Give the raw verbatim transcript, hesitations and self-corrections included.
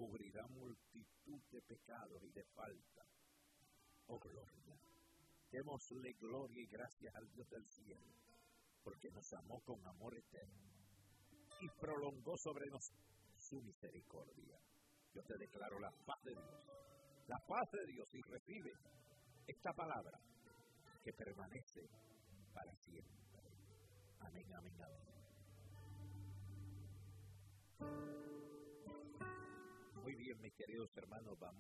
cubrirá multitud de pecados y de faltas. Oh, gloria. Démosle gloria y gracias al Dios del cielo, porque nos amó con amor eterno y prolongó sobre nosotros su misericordia. Yo te declaro la paz de Dios, la paz de Dios, y recibe esta palabra que permanece para siempre. Amén, amén, amén. Muy bien, mis queridos hermanos, vamos